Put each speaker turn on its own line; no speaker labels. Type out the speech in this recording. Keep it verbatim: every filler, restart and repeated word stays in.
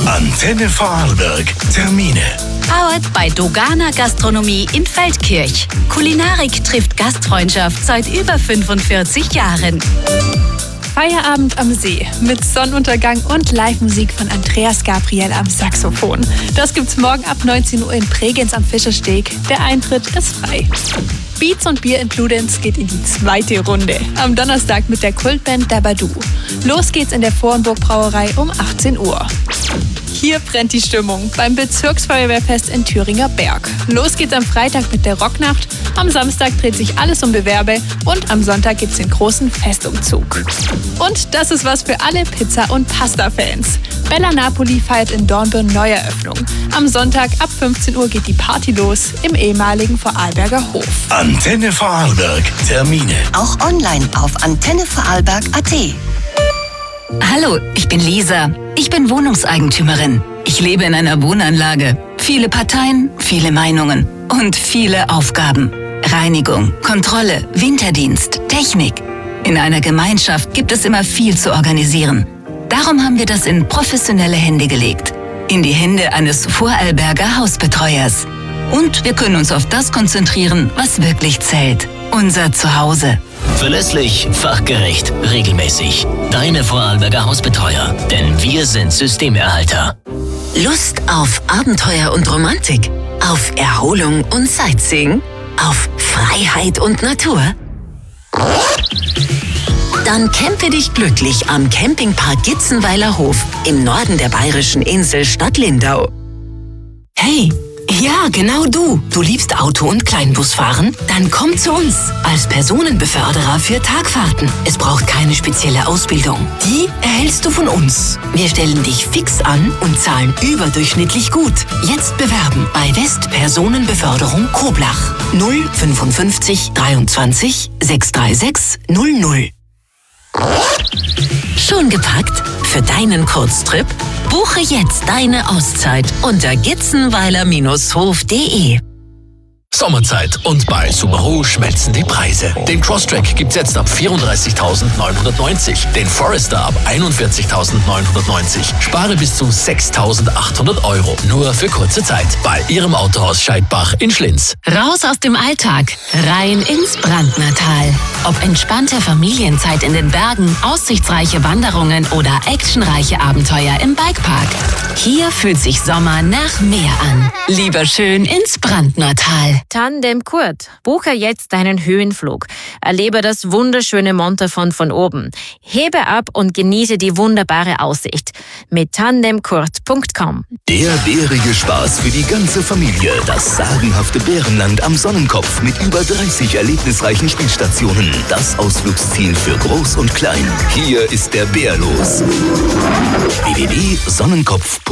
Antenne Vorarlberg. Termine.
Powered bei Dogana Gastronomie in Feldkirch. Kulinarik trifft Gastfreundschaft seit über fünfundvierzig Jahren.
Feierabend am See mit Sonnenuntergang und Live-Musik von Andreas Gabriel am Saxophon. Das gibt's morgen ab neunzehn Uhr in Bregenz am Fischersteg. Der Eintritt ist frei. Beats und Bier in Bludenz geht in die zweite Runde. Am Donnerstag mit der Kultband Dabadoo. Los geht's in der Vorenburg Brauerei um achtzehn Uhr. Hier brennt die Stimmung beim Bezirksfeuerwehrfest in Thüringer Berg. Los geht's am Freitag mit der Rocknacht. Am Samstag dreht sich alles um Bewerbe und am Sonntag gibt's den großen Festumzug. Und das ist was für alle Pizza- und Pasta-Fans. Bella Napoli feiert in Dornbirn Neueröffnung. Am Sonntag ab fünfzehn Uhr geht die Party los im ehemaligen Vorarlberger Hof.
Antenne Vorarlberg. Termine.
Auch online auf antenne vorarlberg punkt at.
Hallo, ich bin Lisa. Ich bin Wohnungseigentümerin. Ich lebe in einer Wohnanlage. Viele Parteien, viele Meinungen und viele Aufgaben. Reinigung, Kontrolle, Winterdienst, Technik. In einer Gemeinschaft gibt es immer viel zu organisieren. Darum haben wir das in professionelle Hände gelegt. In die Hände eines Vorarlberger Hausbetreuers. Und wir können uns auf das konzentrieren, was wirklich zählt. Unser Zuhause.
Verlässlich, fachgerecht, regelmäßig. Deine Vorarlberger Hausbetreuer. Denn wir sind Systemerhalter.
Lust auf Abenteuer und Romantik? Auf Erholung und Sightseeing? Auf Freiheit und Natur? Dann campe dich glücklich am Campingpark Gitzenweiler Hof im Norden der bayerischen Insel Stadt Lindau.
Hey, ja, genau du. Du liebst Auto- und Kleinbusfahren? Dann komm zu uns als Personenbeförderer für Tagfahrten. Es braucht keine spezielle Ausbildung. Die erhältst du von uns. Wir stellen dich fix an und zahlen überdurchschnittlich gut. Jetzt bewerben bei West Personenbeförderung Koblach null fünfundfünfzig dreiundzwanzig sechshundertsechsunddreißig null null.
Schon gepackt? Für deinen Kurztrip? Buche jetzt deine Auszeit unter gitzenweiler Bindestrich hof punkt de.
Sommerzeit und bei Subaru schmelzen die Preise. Den Crosstrek gibt's jetzt ab vierunddreißigtausendneunhundertneunzig, den Forester ab einundvierzigtausendneunhundertneunzig. Spare bis zu sechstausendachthundert Euro. Nur für kurze Zeit. Bei Ihrem Autohaus Scheidbach in Schlinz.
Raus aus dem Alltag, rein ins Brandnertal. Ob entspannte Familienzeit in den Bergen, aussichtsreiche Wanderungen oder actionreiche Abenteuer im Bikepark. Hier fühlt sich Sommer nach Meer an. Lieber schön ins Brandnertal.
Tandem Kurt. Buche jetzt deinen Höhenflug. Erlebe das wunderschöne Montafon von oben. Hebe ab und genieße die wunderbare Aussicht. Mit tandem kurt punkt com.
Der bärige Spaß für die ganze Familie. Das sagenhafte Bärenland am Sonnenkopf mit über dreißig erlebnisreichen Spielstationen. Das Ausflugsziel für Groß und Klein. Hier ist der Bär los. w w w punkt sonnenkopf punkt de